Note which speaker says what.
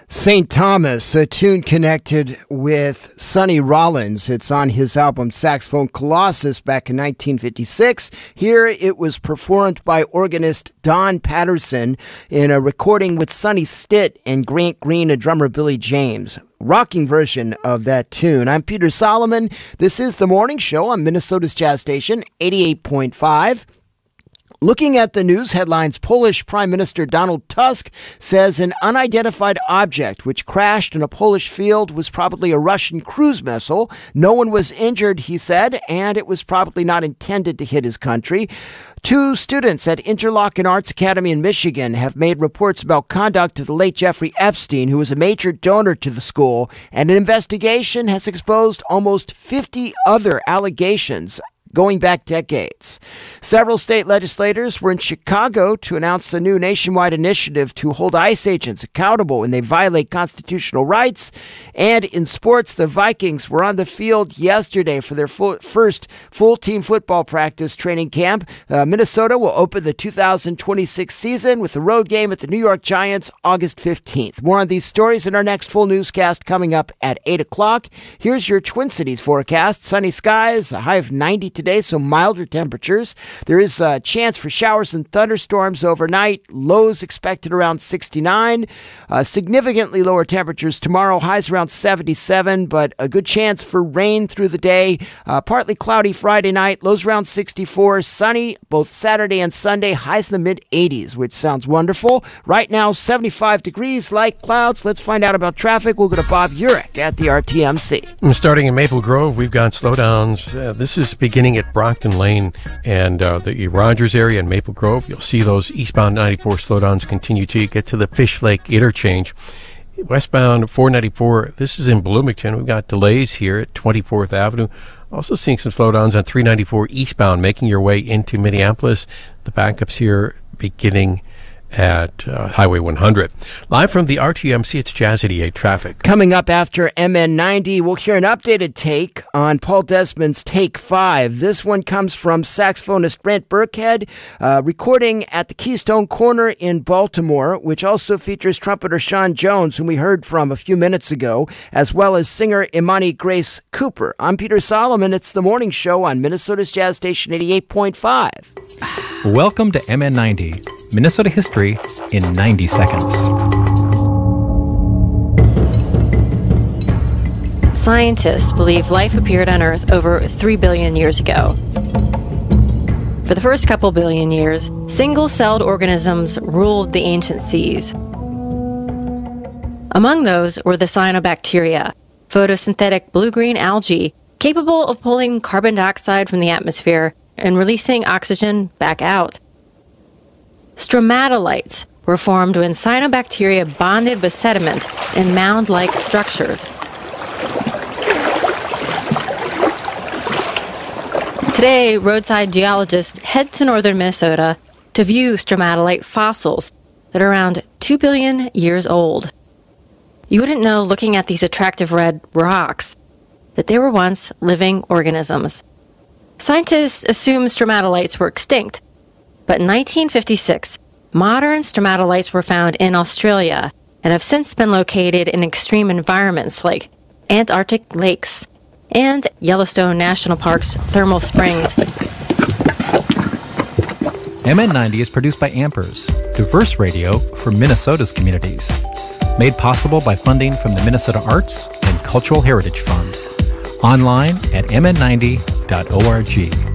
Speaker 1: St. Thomas, a tune connected with Sonny Rollins. It's on his album Saxophone Colossus back in 1956. Here it was performed by organist Don Patterson in a recording with Sonny Stitt and Grant Green and drummer Billy James. Rocking version of that tune. I'm Peter Solomon. This is The Morning Show on Minnesota's Jazz Station, 88.5. Looking at the news headlines, Polish Prime Minister Donald Tusk says an unidentified object which crashed in a Polish field was probably a Russian cruise missile. No one was injured, he said, and it was probably not intended to hit his country. 2 students at Interlochen Arts Academy in Michigan have made reports about conduct of the late Jeffrey Epstein, who was a major donor to the school, and an investigation has exposed almost 50 other allegations going back decades. Several state legislators were in Chicago to announce a new nationwide initiative to hold ICE agents accountable when they violate constitutional rights. And in sports, the Vikings were on the field yesterday for their first full-team football practice training camp. Minnesota will open the 2026 season with a road game at the New York Giants August 15th. More on these stories in our next full newscast coming up at 8 o'clock. Here's your Twin Cities forecast. Sunny skies, a high of 90 today, so milder temperatures. There is a chance for showers and thunderstorms overnight. Lows expected around 69. Significantly lower temperatures tomorrow. Highs around 77, but a good chance for rain through the day. Partly cloudy Friday night. Lows around 64. Sunny both Saturday and Sunday. Highs in the mid-80s, which sounds wonderful. Right now, 75 degrees, light clouds. Let's find out about traffic. We'll go to Bob Urich at the RTMC.
Speaker 2: Starting in Maple Grove, we've got slowdowns. This is beginning at Brockton Lane and the Rogers area in Maple Grove. You'll see those eastbound 94 slowdowns continue till you get to the Fish Lake interchange. Westbound 494, this is in Bloomington. We've got delays here at 24th Avenue. Also seeing some slowdowns on 394 eastbound, making your way into Minneapolis. The backups here beginning at Highway 100. Live from the RTMC, it's Jazz 88 traffic.
Speaker 1: Coming up after MN90, we'll hear an updated take on Paul Desmond's Take 5. This one comes from saxophonist Brent Burkhead, recording at the Keystone Corner in Baltimore, which also features trumpeter Sean Jones, whom we heard from a few minutes ago, as well as singer Imani Grace Cooper. I'm Peter Solomon. It's The Morning Show on Minnesota's Jazz Station 88.5.
Speaker 3: Welcome to MN90. Minnesota history in 90 seconds.
Speaker 4: Scientists believe life appeared on Earth over 3 billion years ago. For the first couple billion years, single-celled organisms ruled the ancient seas. Among those were the cyanobacteria, photosynthetic blue-green algae capable of pulling carbon dioxide from the atmosphere and releasing oxygen back out. Stromatolites were formed when cyanobacteria bonded with sediment in mound-like structures. Today, roadside geologists head to northern Minnesota to view stromatolite fossils that are around 2 billion years old. You wouldn't know looking at these attractive red rocks that they were once living organisms. Scientists assume stromatolites were extinct, but in 1956, modern stromatolites were found in Australia and have since been located in extreme environments like Antarctic lakes and Yellowstone National Park's thermal springs.
Speaker 3: MN90 is produced by Ampers, diverse radio for Minnesota's communities. Made possible by funding from the Minnesota Arts and Cultural Heritage Fund. Online at mn90.org.